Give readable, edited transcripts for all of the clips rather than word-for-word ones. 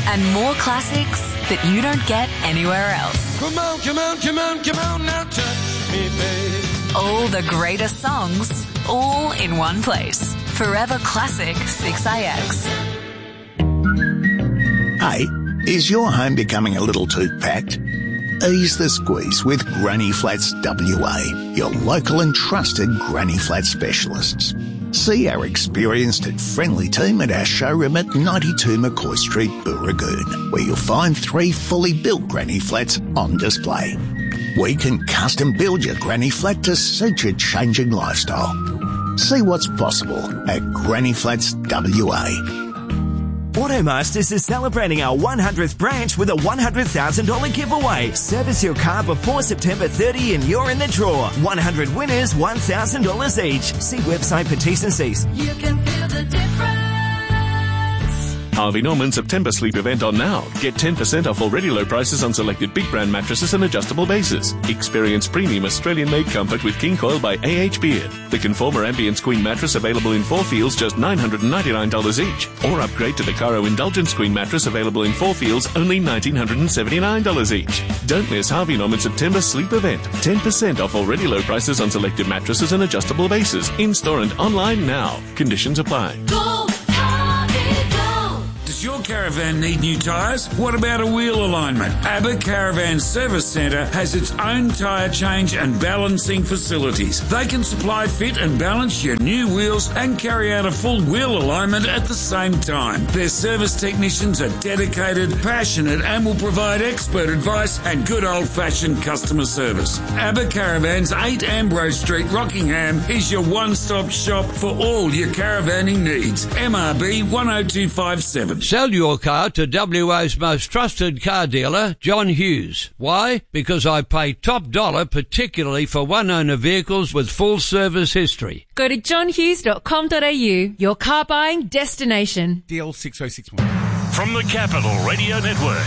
and more classics that you don't get anywhere else. Come on, come on, come on, come on, now touch me, babe. All the greatest songs, all in one place. Forever Classic 6AX. Hey, is your home becoming a little too packed? Ease the squeeze with Granny Flats WA, your local and trusted Granny Flat specialists. See our experienced and friendly team at our showroom at 92 McCoy Street, Booragoon, where you'll find 3 fully built Granny Flats on display. We can custom build your Granny Flat to suit your changing lifestyle. See what's possible at Granny Flats WA. Automasters is celebrating our 100th branch with a $100,000 giveaway. Service your car before September 30 and you're in the draw. 100 winners, $1,000 each. See website for T's and C's. You can feel the difference. Harvey Norman September sleep event on now. Get 10% off already low prices on selected big brand mattresses and adjustable bases. Experience premium Australian-made comfort with King Coil by A.H. Beard. The Conformer Ambience Queen mattress available in 4 feels just $999 each. Or upgrade to the Caro Indulgence Queen mattress available in 4 feels only $1,979 each. Don't miss Harvey Norman September sleep event. 10% off already low prices on selected mattresses and adjustable bases. In-store and online now. Conditions apply. Go, Harvey, go. Does your caravan need new tyres? What about a wheel alignment? ABBA Caravan Service Centre has its own tyre change and balancing facilities. They can supply, fit and balance your new wheels and carry out a full wheel alignment at the same time. Their service technicians are dedicated, passionate and will provide expert advice and good old-fashioned customer service. ABBA Caravans, 8 Ambrose Street, Rockingham is your one-stop shop for all your caravanning needs. MRB 10257. Sell your car to WA's most trusted car dealer, John Hughes. Why? Because I pay top dollar, particularly for one-owner vehicles with full service history. Go to johnhughes.com.au, your car buying destination. DL 6061. From the Capital Radio Network,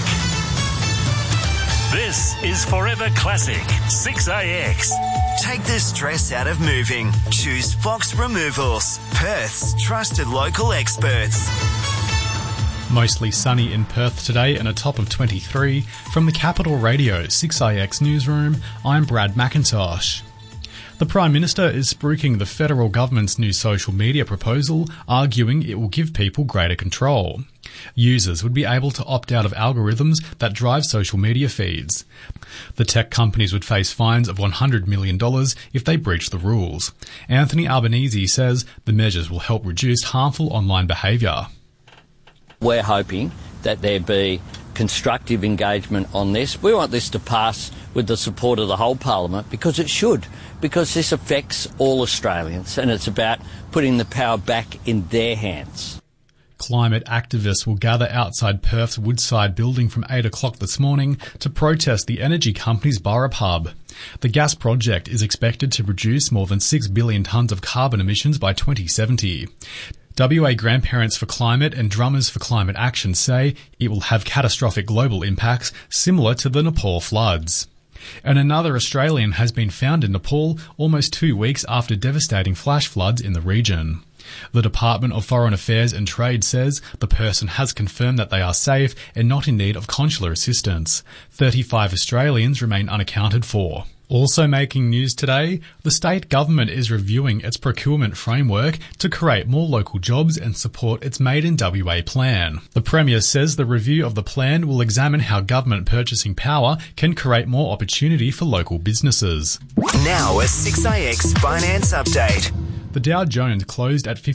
this is Forever Classic 6AX. Take the stress out of moving. Choose Fox Removals, Perth's trusted local experts. Mostly sunny in Perth today and a top of 23. From the Capital Radio 6AX newsroom, I'm Brad McIntosh. The Prime Minister is spruiking the federal government's new social media proposal, arguing it will give people greater control. Users would be able to opt out of algorithms that drive social media feeds. The tech companies would face fines of $100 million if they breach the rules. Anthony Albanese says the measures will help reduce harmful online behaviour. We're hoping that there be constructive engagement on this. We want this to pass with the support of the whole Parliament because it should, because this affects all Australians and it's about putting the power back in their hands. Climate activists will gather outside Perth's Woodside building from 8 o'clock this morning to protest the energy company's Burrup hub. The gas project is expected to produce more than 6 billion tonnes of carbon emissions by 2070. WA Grandparents for Climate and Drummers for Climate Action say it will have catastrophic global impacts similar to the Nepal floods. And another Australian has been found in Nepal almost 2 weeks after devastating flash floods in the region. The Department of Foreign Affairs and Trade says the person has confirmed that they are safe and not in need of consular assistance. 35 Australians remain unaccounted for. Also making news today, the state government is reviewing its procurement framework to create more local jobs and support its Made in WA plan. The Premier says the review of the plan will examine how government purchasing power can create more opportunity for local businesses. Now a 6AX finance update. The Dow Jones closed at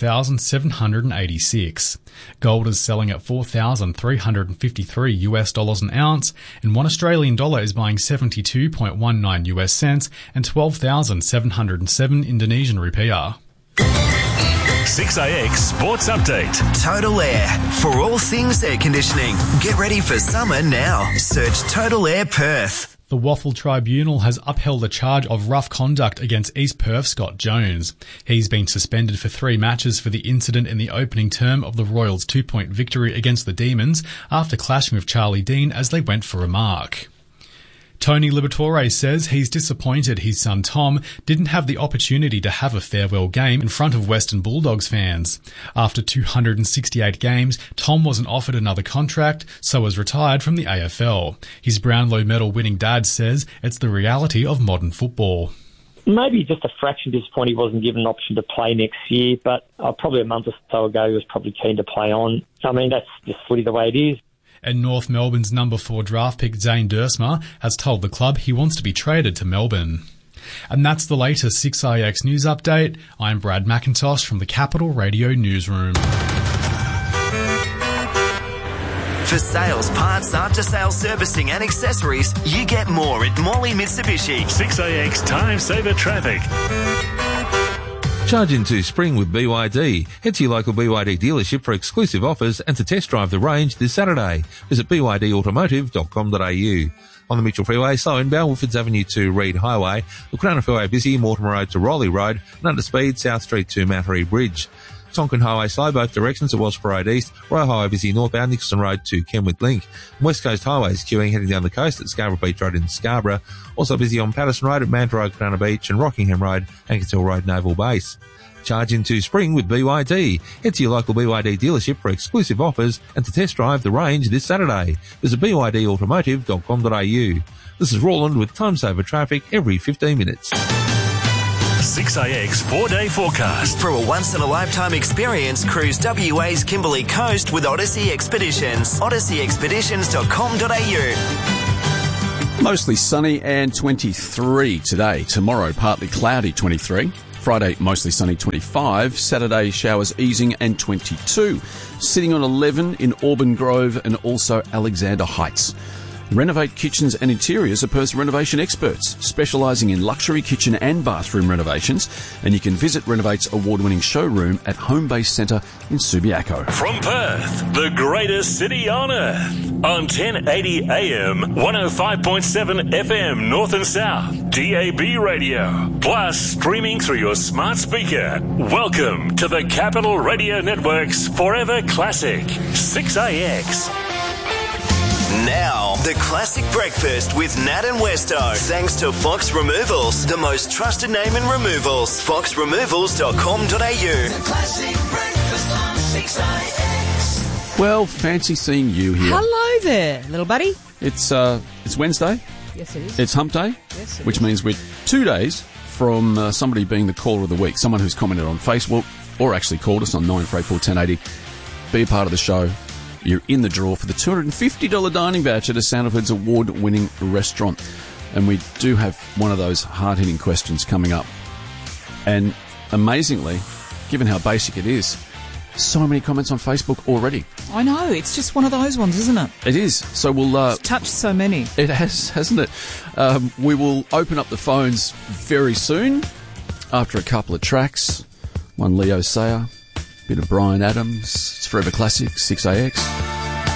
52,786. Gold is selling at $4,353 an ounce, and $1 Australian dollar is buying 72.19 US cents and 12,707 Indonesian rupiah. 6AX Sports Update. Total Air. For all things air conditioning. Get ready for summer now. Search Total Air Perth. The Waffle Tribunal has upheld a charge of rough conduct against East Perth's Scott Jones. He's been suspended for 3 matches for the incident in the opening term of the Royals' 2-point victory against the Demons after clashing with Charlie Dean as they went for a mark. Tony Liberatore says he's disappointed his son Tom didn't have the opportunity to have a farewell game in front of Western Bulldogs fans. After 268 games, Tom wasn't offered another contract, so was retired from the AFL. His Brownlow medal winning dad says it's the reality of modern football. Maybe just a fraction disappointed he wasn't given an option to play next year, but probably a month or so ago he was probably keen to play on. I mean, that's just footy the way it is. And North Melbourne's number 4 draft pick Zane Duursma has told the club he wants to be traded to Melbourne. And that's the latest 6IX news update. I'm Brad McIntosh from the Capital Radio Newsroom. For sales, parts, after-sales servicing and accessories, you get more at Morley Mitsubishi. 6AX Time Saver Traffic. Charge into spring with BYD. Head to your local BYD dealership for exclusive offers and to test drive the range this Saturday. Visit bydautomotive.com.au. On the Mitchell Freeway, slow inbound, Woodfords Avenue to Reed Highway. The Crown Freeway busy, Mortimer Road to Raleigh Road, and under speed, South Street to Mattery Bridge. Tonkin Highway slow both directions at Wellsborough Road East, Royal Highway busy northbound, Nicholson Road to Kenwood Link. West Coast Highways queuing heading down the coast at Scarborough Beach Road in Scarborough. Also busy on Patterson Road at Manta Road, Cronulla Beach, and Rockingham Road, Anchors Hill Road, Naval Base. Charge into spring with BYD. Head to your local BYD dealership for exclusive offers and to test drive the range this Saturday. Visit bydautomotive.com.au. This is Roland with Time Saver Traffic every 15 minutes. 6AX 4-day forecast. For a once-in-a-lifetime experience, cruise WA's Kimberley Coast with Odyssey Expeditions. odysseyexpeditions.com.au. Mostly sunny and 23 today. Tomorrow, partly cloudy, 23. Friday, mostly sunny, 25. Saturday, showers easing and 22. Sitting on 11 in Auburn Grove and also Alexander Heights. Renovate Kitchens and Interiors are Perth's renovation experts, specialising in luxury kitchen and bathroom renovations, and you can visit Renovate's award-winning showroom at Homebase Centre in Subiaco. From Perth, the greatest city on earth, on 1080 AM, 105.7 FM North and South, DAB radio, plus streaming through your smart speaker. Welcome to the Capital Radio Network's Forever Classic, 6AX. Now, the classic breakfast with Nat and Westo. Thanks to Fox Removals, the most trusted name in removals. foxremovals.com.au. The classic breakfast on 6IX. Well, fancy seeing you here. Hello there, little buddy. It's Wednesday. Yes, it is. It's hump day. Yes, it which is. means we're 2 days from somebody being the caller of the week, someone who's commented on Facebook or actually called us on 9484 1080. Be a part of the show. You're in the draw for the $250 dining voucher to Sandilands award-winning restaurant. And we do have one of those hard-hitting questions coming up. And amazingly, given how basic it is, so many comments on Facebook already. I know, it's just one of those ones, isn't it? It is. So we'll... It's touched so many. It has, hasn't it? We will open up the phones very soon after a couple of tracks. One Leo Sayer, bit of Bryan Adams. It's Forever Classic, 6AX.